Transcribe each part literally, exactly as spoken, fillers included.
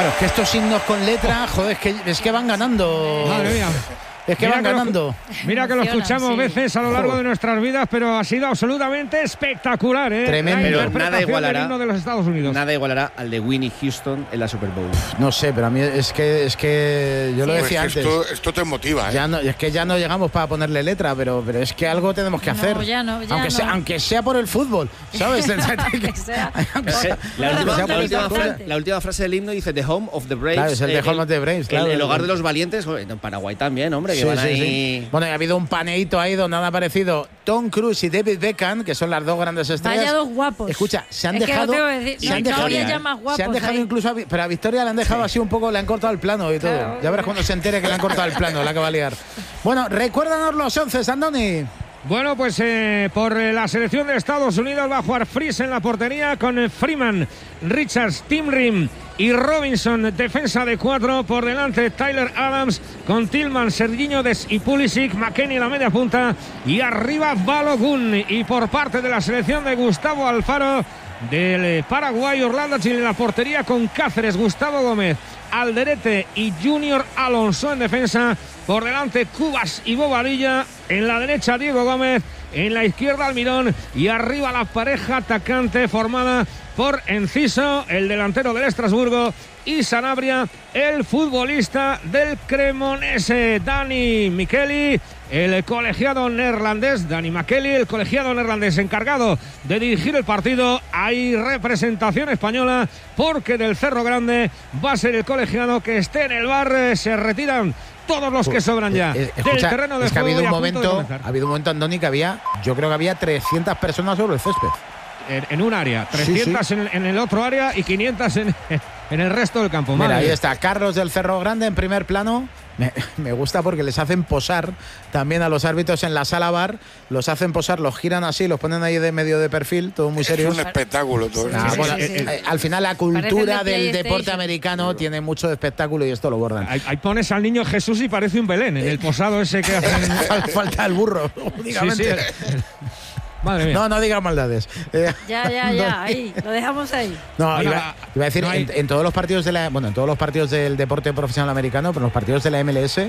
Claro, es que estos himnos con letra, joder, es que, es que van ganando. Madre mía. Es que mira van que ganando. Lo, mira que lo escuchamos sí. veces a lo largo de nuestras vidas, pero ha sido absolutamente espectacular, ¿eh? Tremendo. La pero nada igualará, del himno de los Estados Unidos. Nada igualará al de Whitney Houston en la Super Bowl. No sé, pero a mí es que es que yo sí. lo decía pues antes. Esto, esto te motiva, ¿eh? Ya no, es que ya no llegamos para ponerle letra, pero, pero es que algo tenemos que hacer. No, ya no, ya aunque, no. Sea, aunque sea por el fútbol, ¿sabes? aunque sea, aunque sea, la, última, la, última frase, la última frase del himno dice The Home of the Braves. Claro, es el eh, The Home of the Braves, claro. El, el hogar de los valientes. En Paraguay también, hombre, que sí, van sí, ahí. Sí. Bueno, y ha habido un paneíto ahí donde han aparecido Tom Cruise y David Beckham, que son las dos grandes estrellas. Vaya dos guapos. Escucha, se han es dejado. Que se no, han dejado, ya más guapos se han dejado ahí. incluso. A, pero a Victoria le han dejado sí. así un poco, le han cortado el plano y todo. Claro, ya verás cuando se entere que le han cortado el plano, la que va a liar. Bueno, recuérdanos los once, Andoni. Bueno, pues eh, por la selección de Estados Unidos va a jugar Fries en la portería con Freeman, Richards, Tim Rim y Robinson, defensa de cuatro. Por delante Tyler Adams con Tillman, Sergiño Des y Pulisic, McKennie en la media punta y arriba Balogun. Y por parte de la selección de Gustavo Alfaro del Paraguay, Orlando Chile en la portería con Cáceres, Gustavo Gómez, Alderete y Junior Alonso en defensa. Por delante Cubas y Bobadilla, en la derecha Diego Gómez, en la izquierda Almirón y arriba la pareja atacante formada por Enciso, el delantero del Estrasburgo, y Sanabria, el futbolista del Cremonese. Dani Micheli, el colegiado neerlandés, Dani Micheli, el colegiado neerlandés encargado de dirigir el partido. Hay representación española porque del Cerro Grande va a ser el colegiado que esté en el bar. Se retiran todos los que sobran ya eh, escucha, del terreno de es que juego. Ha habido un momento, momento, ha habido un momento, Andoni, que había, yo creo que había trescientas personas sobre el césped. En, en un área, trescientas sí, sí. En, en el otro área y quinientas en, en el resto del campo. Mira, Madre. ahí está Carlos del Cerro Grande en primer plano. Me, me gusta porque les hacen posar también a los árbitros en la sala bar, los hacen posar, los giran así, los ponen ahí de medio de perfil, todo muy serio. Es un espectáculo todo. Ah, sí, bueno, sí, sí. Eh, al final la cultura del deporte americano sí. tiene mucho de espectáculo y esto lo bordan. Ahí, ahí pones al niño Jesús y parece un Belén en el posado ese que hacen. Falta el burro, únicamente. Sí, sí, el, el... Madre mía. No, no digas maldades. Eh, ya, ya, ya, ahí, lo dejamos ahí. No, bueno, iba, iba a decir, no hay... en, en todos los partidos de la, bueno, en todos los partidos del deporte profesional americano, pero en los partidos de la M L S,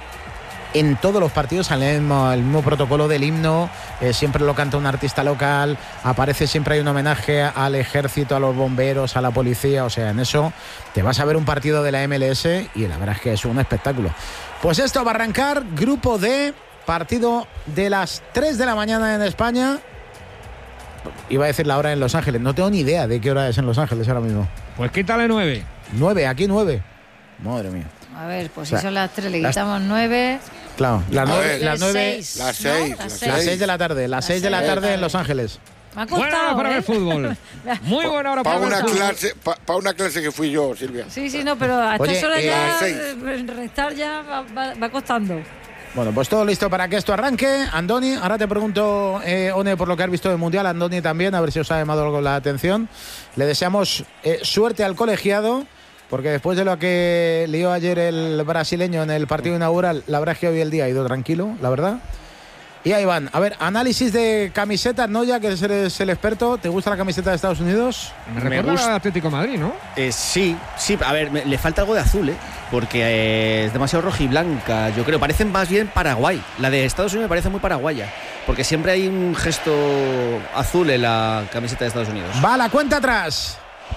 en todos los partidos sale el mismo, el mismo protocolo del himno, eh, siempre lo canta un artista local, aparece siempre hay un homenaje al ejército, a los bomberos, a la policía, o sea, en eso te vas a ver un partido de la M L S y la verdad es que es un espectáculo. Pues esto va a arrancar, grupo D. Partido de las tres de la mañana en España. Iba a decir la hora en Los Ángeles. No tengo ni idea de qué hora es en Los Ángeles ahora mismo. Pues quítale nueve. Nueve, aquí nueve. Madre mía. A ver, pues o sea, si son las tres, le las... quitamos nueve. Claro, las nueve. Ver, las nueve. Seis, las ¿no? seis. Las Las seis. Las seis de la tarde. Las seis de la tarde en Los Ángeles. Me ha costado, buena hora para ¿eh? ver fútbol. Muy buena hora pa para una ver fútbol. clase, Para pa una clase que fui yo, Silvia. Sí, sí, no, pero a Oye, estas horas eh, ya seis. eh, restar ya va, va, va costando. Bueno, pues todo listo para que esto arranque. Andoni, ahora te pregunto, eh, One, por lo que has visto del Mundial, Andoni también, a ver si os ha llamado algo la atención. Le deseamos eh, suerte al colegiado, porque después de lo que lió ayer el brasileño en el partido inaugural, la verdad es que hoy el día ha ido tranquilo, la verdad. Y ahí van. A ver, análisis de camisetas, ¿no? Ya que eres el experto, ¿te gusta la camiseta de Estados Unidos? Me recuerda Me gusta. al Atlético de Madrid, ¿no? Eh, sí, sí, a ver, me, le falta algo de azul, ¿eh? Porque eh, es demasiado rojiblanca, yo creo. Parecen más bien Paraguay. La de Estados Unidos me parece muy paraguaya. Porque siempre hay un gesto azul en la camiseta de Estados Unidos. Va la cuenta atrás.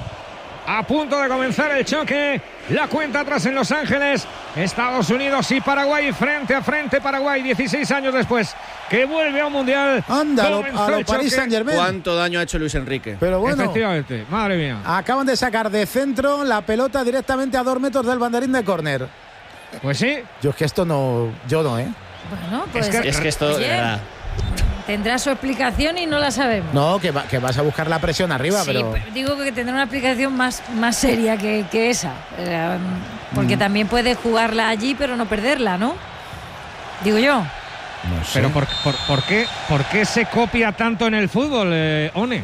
A punto de comenzar el choque. La cuenta atrás en Los Ángeles. Estados Unidos y Paraguay frente a frente. Paraguay, dieciséis años después, que vuelve a un mundial. Anda, a lo, Comenzó a lo el Paris choque. Saint-Germain. ¿Cuánto daño ha hecho Luis Enrique? Pero bueno, Efectivamente, madre mía. acaban de sacar de centro la pelota directamente a dos metros del banderín de córner. Pues sí. Yo es que esto no, yo no, ¿eh? Bueno, pues Es que- Es que esto, Oye, de verdad. tendrá su explicación y no la sabemos. No, que, va, que vas a buscar la presión arriba, Sí, pero... pero digo que tendrá una explicación más, más seria que, que esa. Eh, porque Mm. también puede jugarla allí, pero no perderla, ¿no? Digo yo. No sé. Pero por, por, ¿por, qué, ¿por qué se copia tanto en el fútbol, eh, One?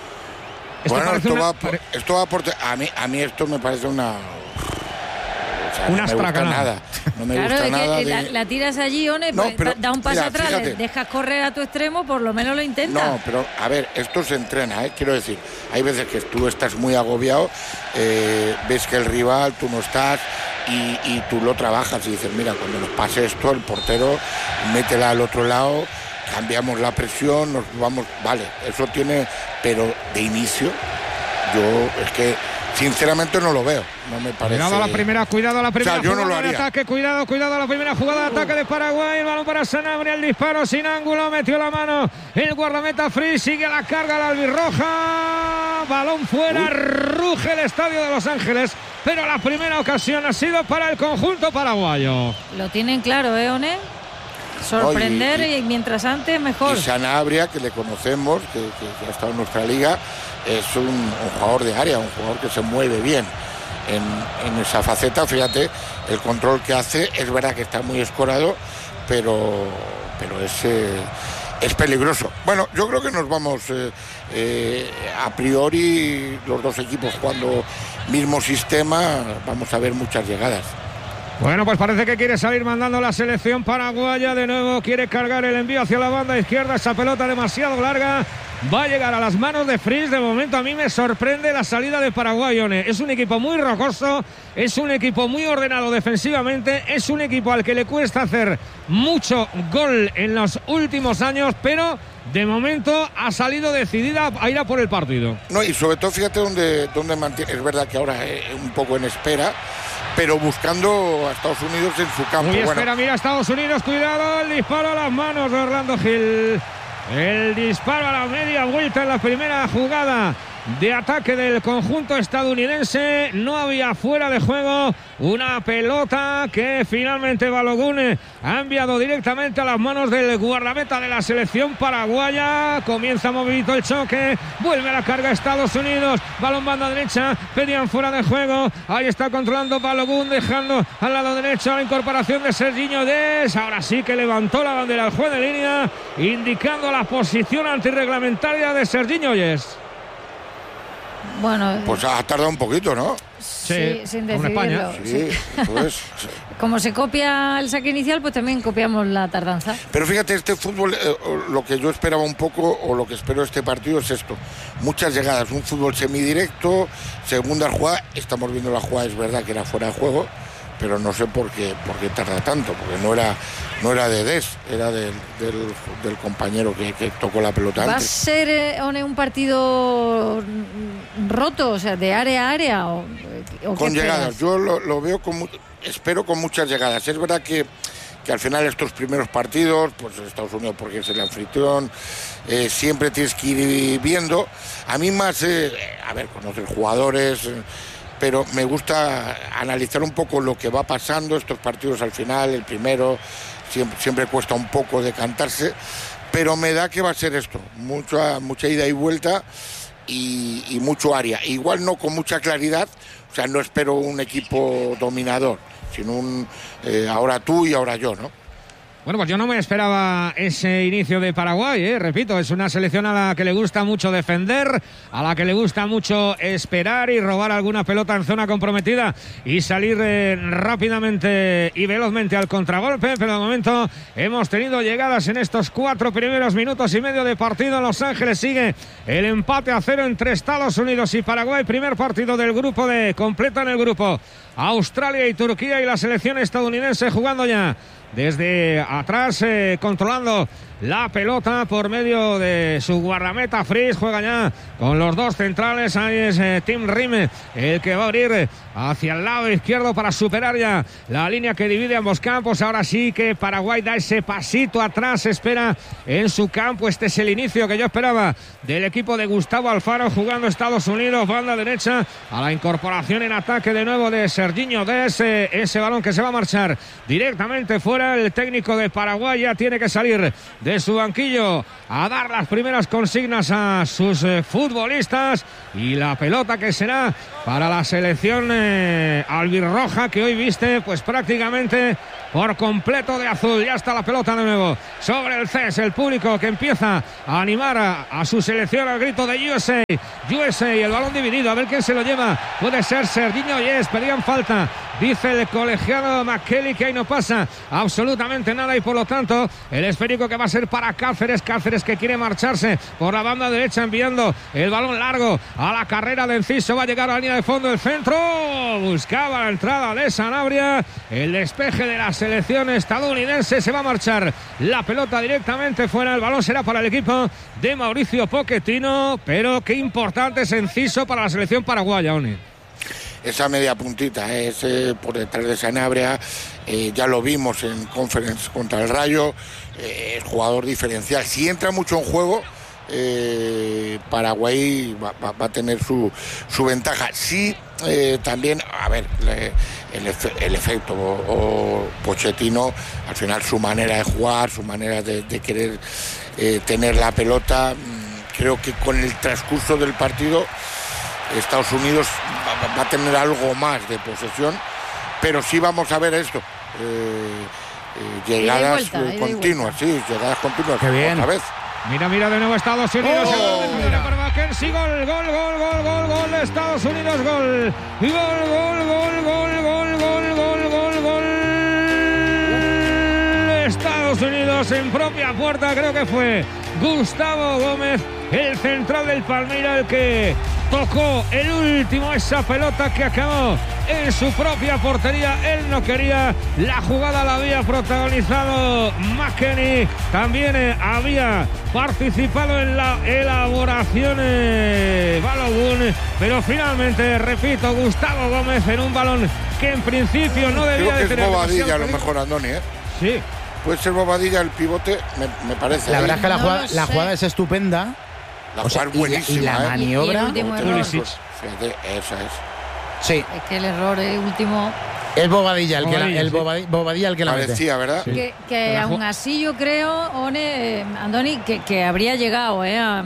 Esto Bueno, parece esto una- va, por, pare- esto va por... A mí, a mí esto me parece una... O sea, Una no me gusta estracanada. nada. No me Claro, gusta es que nada. la, de... la tiras allí, One, No, pues, pero, da un paso mira, atrás, fíjate. le dejas correr a tu extremo, por lo menos lo intenta. No, pero a ver, esto se entrena, ¿eh? Quiero decir, hay veces que tú estás muy agobiado, eh, ves que el rival, tú no estás, y, y tú lo trabajas y dices, mira, cuando nos pase esto, el portero métela al otro lado, cambiamos la presión, nos vamos, vale, eso tiene, pero de inicio, yo es que sinceramente no lo veo, no me parece. Cuidado a la primera, cuidado a la primera O sea, yo no jugada lo de haría. ataque, cuidado, cuidado a la primera jugada de ataque de Paraguay, el balón para Sanabria, el disparo sin ángulo, metió la mano el guardameta Fritz, sigue la carga la albirroja, balón fuera, Uy. Ruge el estadio de Los Ángeles, pero la primera ocasión ha sido para el conjunto paraguayo. Lo tienen claro, ¿eh, One? Sorprender, no, y, y, y mientras antes mejor. Y Sanabria, que le conocemos, que, que, que ha estado en nuestra liga, es un, un jugador de área, un jugador que se mueve bien en, en esa faceta. Fíjate, el control que hace, es verdad que está muy escorado, pero, pero es, eh, es peligroso. Bueno, yo creo que nos vamos eh, eh, a priori, los dos equipos jugando mismo sistema, vamos a ver muchas llegadas. Bueno, pues parece que quiere salir mandando la selección paraguaya. De nuevo quiere cargar el envío hacia la banda izquierda. Esa pelota demasiado larga va a llegar a las manos de Fritz. De momento a mí me sorprende la salida de Paraguay, One. Es un equipo muy rocoso, es un equipo muy ordenado defensivamente, es un equipo al que le cuesta hacer mucho gol en los últimos años, pero de momento ha salido decidida a ir a por el partido. No, y sobre todo fíjate dónde, dónde mantiene. Es verdad que ahora es un poco en espera, pero buscando a Estados Unidos en su campo. Muy bueno. espera, mira Estados Unidos, cuidado, el disparo a las manos de Orlando Gil. El disparo a la media vuelta en la primera jugada de ataque del conjunto estadounidense. No había fuera de juego, una pelota que finalmente Balogun ha enviado directamente a las manos del guardameta de la selección paraguaya. Comienza movidito el choque, vuelve a la carga Estados Unidos, balón banda derecha, pedían fuera de juego, ahí está controlando Balogun, dejando al lado derecho la incorporación de Sergiño Dest. Ahora sí que levantó la bandera al juez de línea, indicando la posición antirreglamentaria de Sergiño Dest. Bueno, pues ha tardado un poquito, ¿no? Sí, sí, sin decidirlo. Sí, pues. Como se copia el saque inicial, pues también copiamos la tardanza. Pero fíjate, este fútbol, eh, lo que yo esperaba un poco, o lo que espero de este partido es esto. Muchas llegadas, un fútbol semidirecto, segunda jugada, estamos viendo la jugada, es verdad que era fuera de juego, pero no sé por qué, por qué tarda tanto, porque no era, no era de Dest, era del, del, del compañero que, que tocó la pelota antes. ¿Va a ser eh, un partido roto, o sea, de área a área? O, o con llegadas, esperas? yo lo, lo veo con, espero con muchas llegadas. Es verdad que, que al final estos primeros partidos, pues Estados Unidos porque es el anfitrión, eh, siempre tienes que ir viendo. A mí más, eh, a ver, conocer jugadores... Eh, pero me gusta analizar un poco lo que va pasando, estos partidos al final, el primero, siempre, siempre cuesta un poco decantarse, pero me da que va a ser esto, mucha, mucha ida y vuelta y, y mucho área. Igual no con mucha claridad, o sea, no espero un equipo dominador, sino un eh, ahora tú y ahora yo, ¿no? Bueno, pues yo no me esperaba ese inicio de Paraguay, ¿eh? Repito, es una selección a la que le gusta mucho defender, a la que le gusta mucho esperar y robar alguna pelota en zona comprometida y salir eh, rápidamente y velozmente al contragolpe, pero de momento hemos tenido llegadas en estos cuatro primeros minutos y medio de partido. En Los Ángeles sigue el empate a cero entre Estados Unidos y Paraguay, primer partido del grupo D, completan el grupo Australia y Turquía y la selección estadounidense jugando ya desde atrás, eh, controlando la pelota por medio de su guardameta Fritz. Juega ya con los dos centrales. Ahí es eh, Tim Rime el que va a abrir hacia el lado izquierdo para superar ya la línea que divide ambos campos. Ahora sí que Paraguay da ese pasito atrás, espera en su campo. Este es el inicio que yo esperaba del equipo de Gustavo Alfaro jugando Estados Unidos, banda derecha, a la incorporación en ataque de nuevo de Sergiño Dest. Ese, ese balón que se va a marchar directamente fuera. El técnico de Paraguay ya tiene que salir de su banquillo a dar las primeras consignas a sus eh, futbolistas, y la pelota que será para la selección eh, albirroja, que hoy viste pues prácticamente por completo de azul. Ya está la pelota de nuevo sobre el C E S, el público que empieza a animar a, a su selección al grito de U S A, U S A, el balón dividido, a ver quién se lo lleva. Puede ser Sergiño Dest, pedían falta dice el colegiado McKelly que ahí no pasa absolutamente nada y por lo tanto el esférico que va a ser para Cáceres. Cáceres que quiere marcharse por la banda derecha enviando el balón largo a la carrera de Enciso. Va a llegar a la línea de fondo del centro. Buscaba la entrada de Sanabria. El despeje de la selección estadounidense. Se va a marchar la pelota directamente fuera. El balón será para el equipo de Mauricio Pochettino, pero qué importante es Enciso para la selección paraguaya, Oni. Esa media puntita, ¿eh? Ese por detrás de Sanabria, eh, ya lo vimos en Conference contra el Rayo, eh, es jugador diferencial. Si entra mucho en juego, eh, Paraguay va, va, va a tener su, su ventaja. Sí, eh, también, a ver, le, el, efe, el efecto o, o Pochettino, al final su manera de jugar, su manera de, de querer eh, tener la pelota, creo que con el transcurso del partido Estados Unidos va, va a tener algo más de posesión, pero sí vamos a ver esto, eh, eh, llegadas vuelta, continuas, sí, llegadas continuas. Qué bien. Otra vez. Mira, mira de nuevo Estados Unidos. Oh, mira para Mackenzie, gol, gol, gol, gol, gol, gol de Estados Unidos, gol, gol, gol, gol, gol, gol, gol, gol, gol, gol. Estados Unidos en propia puerta, creo que fue Gustavo Gómez, el central del Palmeiras, el que tocó el último esa pelota que acabó en su propia portería. Él no quería, la jugada la había protagonizado McKennie, también eh, había participado en la elaboración eh, Balogun, pero finalmente, repito, Gustavo Gómez en un balón que en principio no debía Creo de que tener. Es Bobadilla a lo mejor, Andoni, ¿eh? Sí. Puede ser Bobadilla el pivote, me, me parece. La ahí. verdad es que la, No jugada, lo la sé. jugada es estupenda. La O sea, jugada es y la- buenísima, y la ¿eh? maniobra- Y el último error. Pulisic. Fíjate, esa es. Sí, Es que el error es último. es Bobadilla el que la, Bobadilla, el sí. Bobadilla, Bobadilla el que la mete. Parecía, ¿verdad? Que, que Pero aún ju- así yo creo, One, eh, Andoni, que, que habría llegado eh, a,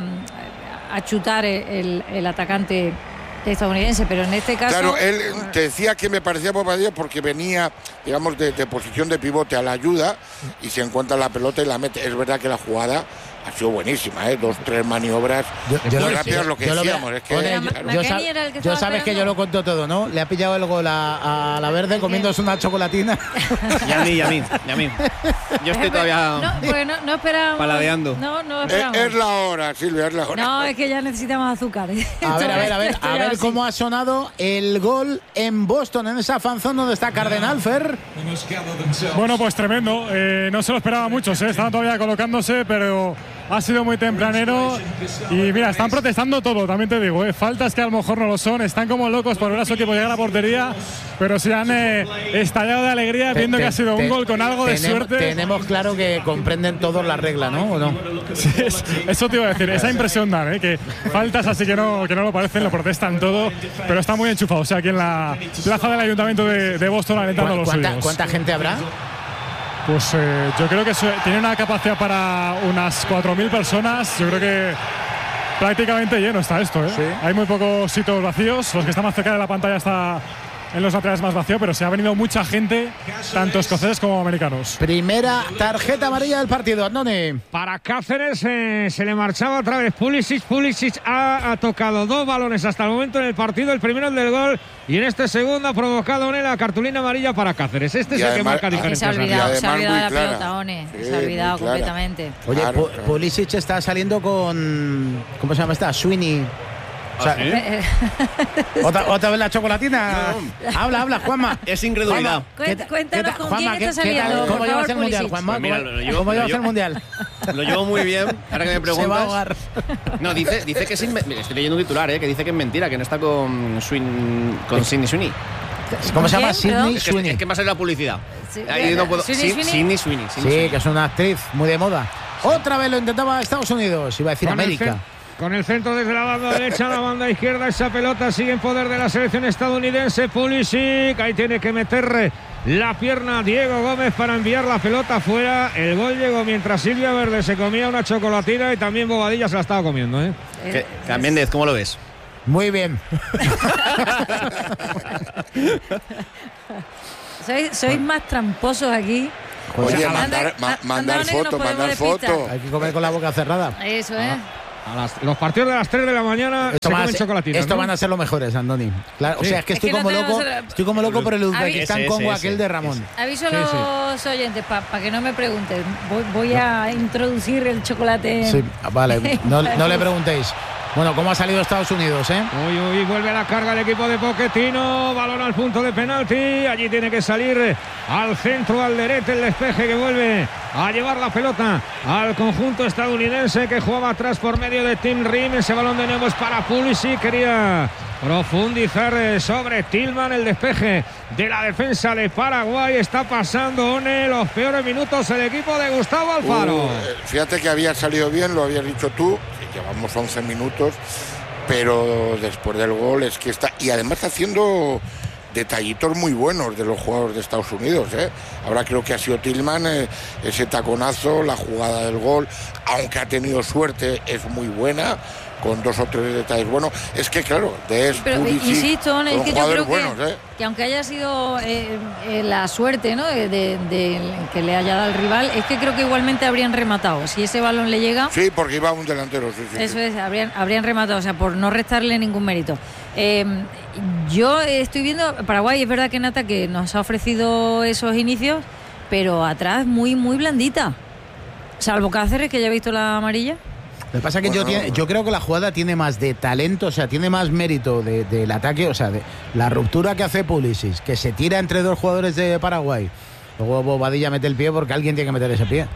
a chutar el, el atacante estadounidense, pero en este caso. Claro, él te decía que me parecía Bobadilla porque venía, digamos, de, de posición de pivote a la ayuda y se encuentra la pelota y la mete. Es verdad que la jugada ha sido buenísima, ¿eh? Dos, tres maniobras Yo- yo muy lo- rápidas, lo que yo lo veo- decíamos. Es que, Ole, Era yo- Ma- claro. yo McKennie sab- era el que yo estaba sabes que yo esperando. lo cuento todo, ¿no? Le ha pillado el gol a, a la verde Es comiéndose una chocolatina. Y a mí, y a mí, y a mí. Yo estoy todavía No, porque no, no esperábamos. paladeando. No, no Es, esperábamos. es la hora, Silvia, es la hora. No, es que ya necesitamos azúcar. A ver, a ver, a ver, Esto a ya ver así. cómo ha sonado el gol en Boston, en esa fanzón donde está Cardenal, Fer. Bueno, pues tremendo. Eh, no se lo esperaba muchos, ¿eh? Estaban todavía colocándose, pero ha sido muy tempranero. Y mira, están protestando todo, también te digo. ¿eh? Faltas que a lo mejor no lo son. Están como locos por ver a su equipo llegar a la portería, pero se han eh, estallado de alegría viendo Te- que ha sido te- un gol con algo de tenemos- suerte. Tenemos claro que comprenden todos la regla, ¿no? ¿O no? Sí, es- eso te iba a decir, esa impresión dan, ¿eh? Que faltas así que no, que no lo parecen, lo protestan todo, pero está muy enchufado. O sea, aquí en la plaza del Ayuntamiento de, de Boston alentando a los ¿Cuánta, suyos. cuánta gente habrá? Pues eh, yo creo que su- tiene una capacidad para unas cuatro mil personas. Yo creo que prácticamente lleno está esto, ¿eh? Sí. Hay muy pocos sitios vacíos. Los que están más cerca de la pantalla está en los laterales más vacío, pero se ha venido mucha gente, tanto escoceses como americanos. Primera tarjeta amarilla del partido, Andoni. Para Cáceres eh, se le marchaba otra vez Pulisic. Pulisic ha, ha tocado dos balones hasta el momento en el partido. El primero el del gol y en este segundo ha provocado una la cartulina amarilla para Cáceres. Este Y es el que además- marca ah, Que diferencia. se ha Y olvidado, se ha además olvidado muy de la clara. pelota, One. Sí, se ha olvidado muy clara. completamente. Oye, Claro, Pu- claro. Pulisic está saliendo con. ¿Cómo se llama esta? Sweeney. O sea, ¿otra, otra vez la chocolatina. Habla, habla, Juanma. Es incredulidad. Juanma, ¿qué ta- Cuéntanos qué ta- con quién ¿qué- está qué tal? saliendo, ¿Cómo por llevas favor, el mundial, Pulisic? Juanma? Pues mira, ¿Cómo, lo llevo- cómo lo llevas llevo- el mundial? Lo llevo muy bien. Ahora que me Se va a preguntas. ahogar. No, dice, dice que es inme- mira, estoy leyendo un titular, ¿eh? Que dice que es mentira, que no está con Swin, con Sidney Sweeney. ¿Cómo se llama? ¿Quién? Perdón. Sidney Es que, Sweeney. es que me ha salido la publicidad. Sí, Ahí no puedo. Sidney Sin- Sweeney. Sidney Sweeney. Sidney Sí, Sweeney. que es una actriz muy de moda. Otra vez lo intentaba Estados Unidos, iba a decir Con el América. cen- Con el centro desde la banda derecha a la banda izquierda, esa pelota sigue en poder de la selección estadounidense. Pulisic, ahí tiene que meter la pierna Diego Gómez para enviar la pelota afuera. El gol llegó mientras Silvia Verde se comía una chocolatina y también Bobadilla se la estaba comiendo, ¿eh? Que- que Méndez, ¿cómo lo ves? Muy bien. Sois, sois más tramposos aquí. Oye, Anda- mandar, ma- anda- mandar anda, One, que foto, nos mandar podemos despistar. foto. Hay que comer con la boca cerrada. Eso es. A las, los partidos de las tres de la mañana esto se más, comen chocolatinas, Esto ¿no? van a ser los mejores, Andoni. Claro, Sí. O sea, es que Es estoy que no como tenemos loco, el- estoy como loco por el Uzbekistán Ese, Congo ese, aquel ese. de Ramón. Aviso a Sí, los oyentes para que no me pregunten. Voy, voy a introducir el chocolate. Sí, vale, no, no le preguntéis. Bueno, ¿cómo ha salido Estados Unidos, eh? Uy, uy, vuelve a la carga el equipo de Pochettino. Balón al punto de penalti. Allí tiene que salir al centro, al derete, el despeje que vuelve a llevar la pelota al conjunto estadounidense que jugaba atrás por medio de Tim Rim. Ese balón de nuevo es para Pulisic. Quería profundizar sobre Tillman. El despeje de la defensa de Paraguay. Está pasando, One, los peores minutos el equipo de Gustavo Alfaro. Uh, fíjate que había salido bien, lo habías dicho tú. Llevamos once minutos, pero después del gol es que está... Y además está haciendo detallitos muy buenos de los jugadores de Estados Unidos, ¿eh? Ahora creo que ha sido Tillman, eh, ese taconazo, la jugada del gol, aunque ha tenido suerte, es muy buena, con dos o tres detalles buenos. Es que claro, de Pero Pulisic, insisto, One, es son que yo creo jugadores que, buenos, ¿eh? que aunque haya sido eh, eh, la suerte, ¿no? de, de- de que le haya dado al rival, es que creo que igualmente habrían rematado. Si ese balón le llega, Sí, porque iba un delantero, sí, sí, eso sí. es, habrían, habrían rematado, o sea, por no restarle ningún mérito. Eh, yo estoy viendo, Paraguay, es verdad que Nata que nos ha ofrecido esos inicios, pero atrás muy, muy blandita. Salvo Cáceres, que ya ha visto la amarilla. Lo que pasa es que yo, Bueno, tiene- yo creo que la jugada tiene más de talento, o sea, tiene más mérito de- del ataque, o sea, de la ruptura que hace Pulisic, que se tira entre dos jugadores de Paraguay. Luego Bobadilla mete el pie porque alguien tiene que meter ese pie.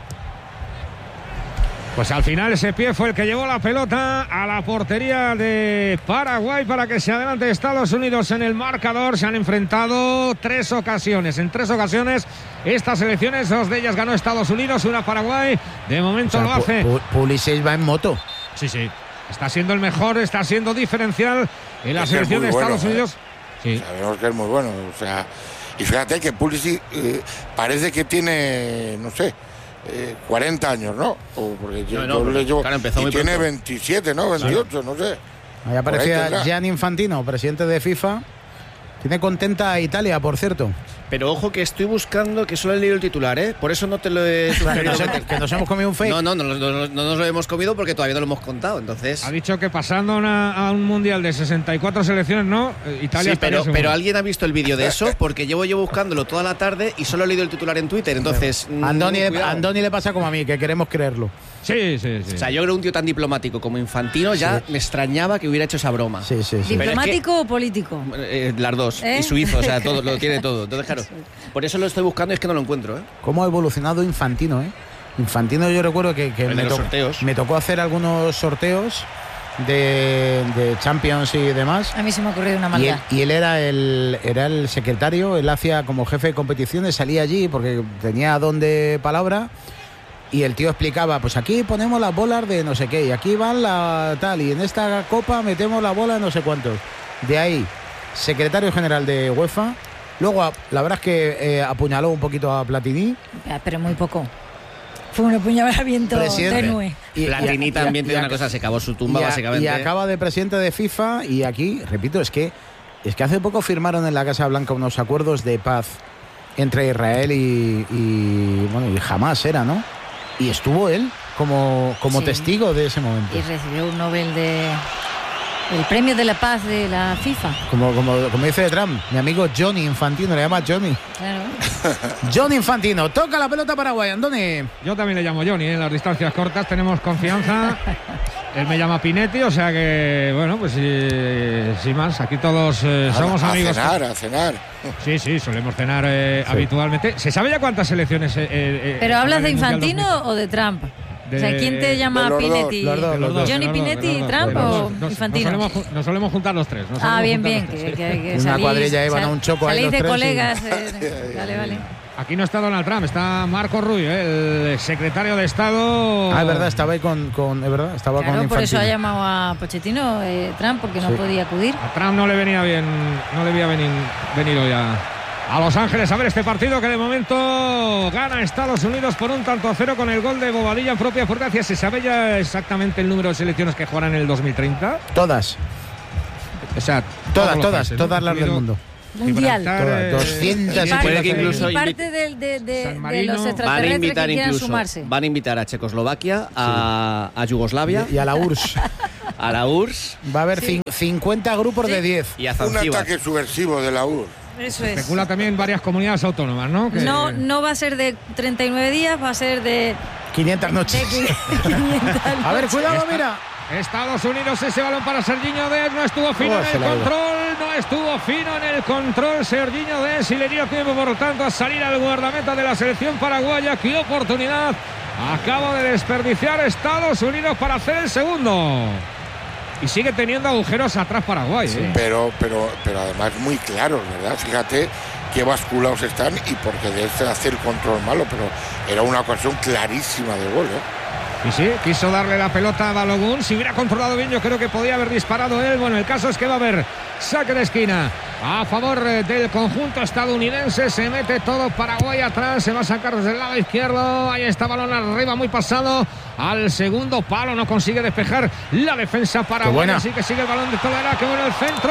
Pues al final ese pie fue el que llevó la pelota a la portería de Paraguay para que se adelante Estados Unidos en el marcador. Se han enfrentado tres ocasiones. En tres ocasiones estas elecciones, dos de ellas ganó Estados Unidos, una Paraguay. De O momento sea, lo hace. Pu- Pu- Pulisic va en moto. Sí, sí. Está siendo el mejor, está siendo diferencial en la Es que es selección muy de bueno, Estados ¿eh? Unidos. Sí. Sabemos que es muy bueno, o sea, y fíjate que Pulisic eh, parece que tiene, no sé, eh, cuarenta años, ¿no? O porque yo, No, no, yo porque, le llevo- claro, empezó y muy tiene pronto. veintisiete, ¿no? veintiocho, no sé. Ahí aparecía tendrá. Gianni Infantino, presidente de FIFA. Tiene contenta a Italia, por cierto. Pero ojo que estoy buscando, que solo he leído el titular, ¿eh? Por eso no te lo he Que sugerido. nos, que nos hemos comido un fake. No, no, no, no, no, no nos lo hemos comido porque todavía no lo hemos contado, entonces... Ha dicho que pasando una- a un mundial de sesenta y cuatro selecciones, no, Eh, Italia Sí, estaría pero, seguro. pero alguien ha visto el vídeo de eso porque llevo yo buscándolo toda la tarde y solo he leído el titular en Twitter, entonces... mm, Andoni, cuidado. Andoni le pasa como a mí, que queremos creerlo. Sí, sí, sí. O sea, yo creo que un tío tan diplomático como Infantino ya me extrañaba que hubiera hecho esa broma. Sí, sí, sí. Pero es ¿Diplomático o político? Eh, las dos. ¿Eh? Y suizo, o sea, todo, lo tiene todo. Entonces, claro, por eso lo estoy buscando y es que no lo encuentro, ¿eh? ¿Cómo ha evolucionado Infantino, eh? Infantino, yo recuerdo que, que El de me, los to- sorteos. me tocó hacer algunos sorteos de, de Champions y demás. A mí se me ha ocurrido una Y él, maldad. y él era el era el secretario, él hacía como jefe de competiciones, salía allí porque tenía don de palabra. Y el tío explicaba, pues aquí ponemos las bolas de no sé qué, y aquí van la tal, y en esta copa metemos la bola de no sé cuántos. De ahí, secretario general de UEFA. Luego, a- la verdad es que eh, apuñaló un poquito a Platini. Ah, pero muy poco. Fue un apuñalamiento Presidente. tenue. Y- Platini y- también y- tiene y- una cosa, se cavó su tumba y, a- básicamente. y acaba de presidente de FIFA. Y aquí, repito, es que es que hace poco firmaron en la Casa Blanca unos acuerdos de paz entre Israel y, y bueno, y Hamas era, ¿no? Y estuvo él como, como Sí. testigo de ese momento. Y recibió un Nobel de... El premio de la paz de la FIFA. Como, como, como dice Trump, mi amigo Johnny Infantino, le llama Johnny. Claro. Johnny Infantino, toca la pelota Paraguay, Andoni. Yo también le llamo Johnny, ¿eh? En las distancias cortas tenemos confianza. Él me llama Pinetti, o sea que, bueno, pues sí, sin más, aquí todos eh, somos a, amigos. A cenar, a cenar. Sí, sí, solemos cenar eh, habitualmente. ¿Se sabe ya cuántas selecciones? Eh, eh, ¿Pero hablas habrá de en el Mundial Infantino o de Trump? De- O sea, ¿quién te llama de los Pinetti? dos, los dos, los dos. ¿Johnny De los dos, Pinetti, de los dos, Trump de los o dos. Nos- Infantino? Nos solemos, ju- nos solemos juntar los tres. nos Ah, solemos bien, juntar bien. los Que, tres, que, sí. que Una salís- cuadrilla iban sal- a un choco ahí Salís los de tres, colegas. eh, vale, vale. Aquí no está Donald Trump, está Marco Rubio, ¿eh? El secretario de Estado. Ah, es verdad, estaba ahí con, con es verdad, estaba Claro, con por eso Infantino. ha llamado a Pochettino eh, Trump, porque no Sí. podía acudir. A Trump no le venía bien, no le había venir, venido ya a Los Ángeles a ver este partido que de momento gana Estados Unidos por un tanto a cero con el gol de Bobadilla en propia puerta. ¿Se sabe ya exactamente el número de selecciones que jugarán en el dos mil treinta? Todas, O sea, todas, todos los todas, países, ¿no? todas las del Incluido- mundo. Mundial. Gibraltar, eh, doscientas Y parte, puede que incluso y parte de, de, de, San de Marino. los Van a extraterrestres invitar que quieran incluso, sumarse. van a invitar a Checoslovaquia, a, a Yugoslavia, Y a la U R S S. a la U R S S Va a haber cin- cincuenta grupos de diez. y a Un Zanzíbar. ataque subversivo de la U R S S. Eso es. Especula también varias comunidades autónomas, ¿no? Que- No, no va a ser de treinta y nueve días, va a ser de, quinientas de noches. quinientas A ver, noches. cuidado, Esta- mira. Estados Unidos, ese balón para Serginho Dest, no estuvo fino Oh, en se el la ha ido. control, no estuvo fino en el control Serginho Dest y le dio tiempo por lo tanto a salir al guardameta de la selección paraguaya. Qué oportunidad acaba de desperdiciar Estados Unidos para hacer el segundo. Y sigue teniendo agujeros atrás Paraguay. ¿eh? Pero, pero, pero además muy claros, ¿verdad? Fíjate qué basculados están y porque de este hacer control malo, pero era una ocasión clarísima de gol, ¿eh? Y sí, quiso darle la pelota a Balogun. Si hubiera controlado bien, yo creo que podía haber disparado él. Bueno, el caso es que va a haber saque de esquina a favor eh, del conjunto estadounidense. Se mete todo Paraguay atrás. Se va a sacar desde el lado izquierdo. Ahí está, balón arriba, muy pasado. Al segundo palo, no consigue despejar la defensa paraguaya. Así que sigue el balón de Tolera. Que bueno el centro.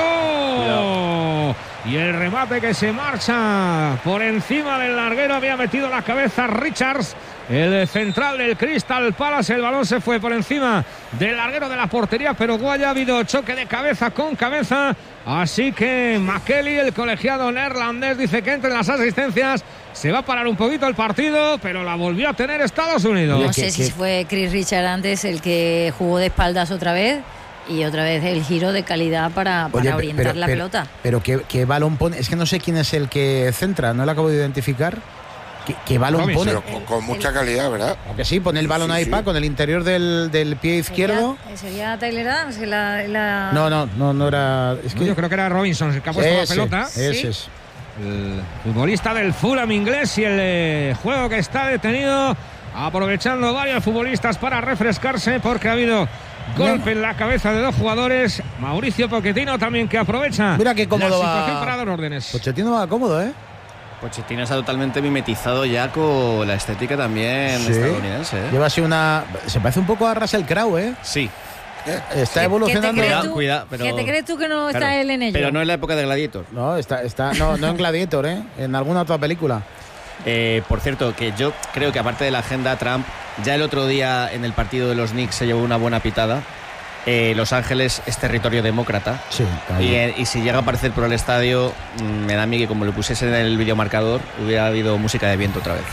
Cuidado. Y el remate que se marcha por encima del larguero. Había metido la cabeza Richards, el central del Crystal Palace. El balón se fue por encima del larguero de la portería, pero Guaya ha habido choque de cabeza con cabeza. Así que McKelly, el colegiado neerlandés, dice que entre las asistencias se va a parar un poquito el partido, pero la volvió a tener Estados Unidos. No Oye, sé que- si que- fue Chris Richard antes el que jugó de espaldas otra vez y otra vez el giro de calidad para, para Oye, pe- orientar pero- la pero- pelota. Pero ¿qué, qué balón pone? Es que no sé quién es el que centra, no lo acabo de identificar. ¿Qué, qué balón Robinson. pone? Pero con, con mucha calidad, ¿verdad? Aunque sí, pone el balón Sí, ahí, sí. pa, con el interior del, del pie izquierdo. ¿Sería, sería Tyler Adams? que La, la... No, no, no, no era. Es que Yo creo que era Robinson el que ha puesto la ese, pelota. ese Sí. es. El futbolista del Fulham inglés y el eh, juego que está detenido, aprovechando varios futbolistas para refrescarse porque ha habido golpe en la cabeza de dos jugadores. Mauricio Pochettino también que aprovecha Mira qué cómodo la va. situación para dar órdenes. Pochettino va cómodo, ¿eh? Pochettino está totalmente mimetizado ya con la estética también Sí. estadounidense. ¿eh? Lleva así una. Se parece un poco a Russell Crowe, ¿eh? Sí, Está ¿Qué- evolucionando. ¿Qué te crees Cuidado, tú, cuidado, pero- ¿Qué te crees tú que no está claro, él en ello? pero no en la época de Gladiator. No, está, está, no, no en Gladiator, ¿eh? En alguna otra película. Eh, por cierto, que yo creo que aparte de la agenda, Trump ya el otro día en el partido de los Knicks se llevó una buena pitada. Eh, Los Ángeles es territorio demócrata. Sí, Y, ahí. eh, y si llega a aparecer por el estadio, mm, me da a mí que como lo pusiese en el videomarcador, hubiera habido música de viento otra vez.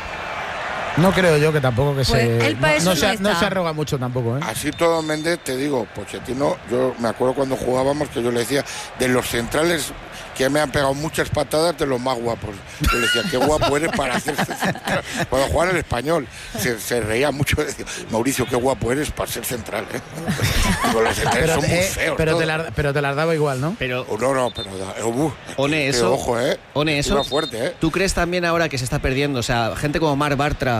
No creo yo que tampoco que Pues se. él pa' no, eso no se, no no está. se arroga mucho tampoco, ¿eh? Así todo, Méndez, te digo, Pochettino, yo me acuerdo cuando jugábamos que yo le decía, de los centrales que me han pegado muchas patadas, de los más guapos. Yo le decía, qué guapo eres para hacer central. Cuando jugaba en el Español, se, se reía mucho. Decía, Mauricio, qué guapo eres para ser central, ¿eh? Digo, los centrales Pero, son muy eh, feos. pero, te todos. la, pero te las daba igual, ¿no? Pero, Oh, no, no, pero... da- uh, One, que- eso- Ojo, ¿eh? One, eso- Iba fuerte, ¿eh? ¿tú crees también ahora que se está perdiendo? O sea, gente como Marc Bartra,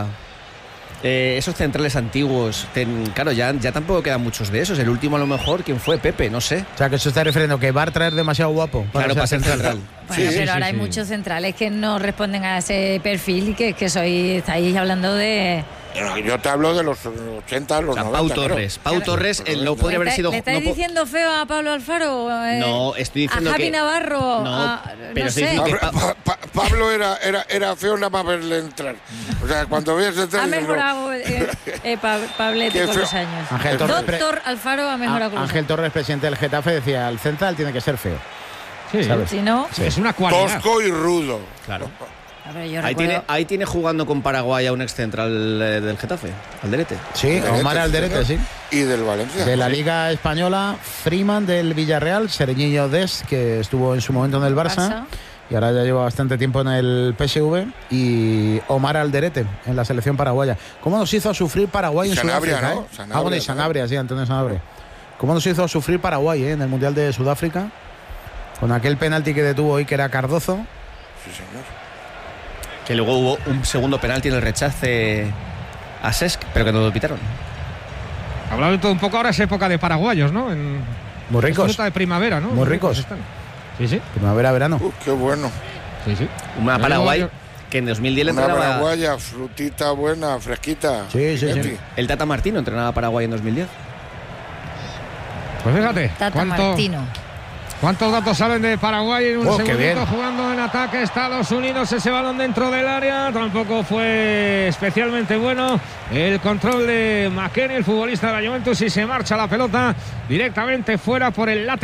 eh, esos centrales antiguos, ten- claro, ya, ya tampoco quedan muchos de esos. El último a lo mejor, ¿quién fue? Pepe, no sé. O sea, que eso está refiriendo que Bartra es demasiado guapo. Claro, para ser central. Bueno, Sí, pero sí, ahora sí, hay sí. muchos centrales que no responden a ese perfil y que, que soy, estáis hablando de... Pero yo te hablo de los ochenta, los O sea, noventa. Pau creo. Torres. Pau Torres eh, no podría haber ¿Le sido... está- ¿Le estáis no po- diciendo feo a Pablo Alfaro? Eh, No, estoy diciendo a Javi que- Navarro, No, a- pero no estoy sé. diciendo que- Pablo, Pa- Pa- Pablo era, era, era feo nada más verle entrar. O sea, cuando veías entrar... Ha dices, no. mejorado eh, eh, Pa- Pablete Qué con feo. los años. Ángel Torres, pre- Doctor Alfaro ha mejorado con los Ángel años. Torres, presidente del Getafe, decía: el central tiene que ser feo. Sí, ¿sabes? Si no, es una cualidad. Tosco y rudo. Claro. a ver, yo Ahí recuerdo- tiene, ahí tiene jugando con Paraguay a un ex central eh, del Getafe, Alderete. Sí, Alderete, Omar Alderete, sí. señor. Y del Valencia. De la Liga Española, Freeman del Villarreal, Serginho Dest, que estuvo en su momento en el Barça, Barça. y ahora ya lleva bastante tiempo en el P S V, y Omar Alderete en la selección paraguaya. ¿Cómo nos hizo sufrir Paraguay Y en Sanabria, Sudáfrica? ¿no? eh? Sanabria, ah, bueno, y ¿no? Sanabria, sí, Antonio Sanabria. ¿Cómo nos hizo sufrir Paraguay eh, en el Mundial de Sudáfrica? Con aquel penalti que detuvo hoy, que era Cardozo. Sí, señor. Que luego hubo un segundo penalti en el rechace a Sesc, pero que no lo pitaron. Hablando de todo un poco, ahora es época de paraguayos, ¿no? En, Muy es ricos. fruta de primavera, ¿no? Muy ricos. están. Sí, sí. Primavera, verano. Uh, qué bueno. sí, sí. Una Yo Paraguay digo, que en dos mil diez le Una entrenaba... paraguaya, frutita buena, fresquita. Sí, sí, sí. Piquetti. El Tata Martino entrenaba a Paraguay en dos mil diez. Pues fíjate, Tata cuánto, Martino. ¿Cuántos datos salen de Paraguay en un Oh, qué segundito bien. jugando en ataque Estados Unidos? Ese balón dentro del área tampoco fue especialmente bueno. El control de McKennie, el futbolista de la Juventus, y se marcha la pelota directamente fuera por el lateral.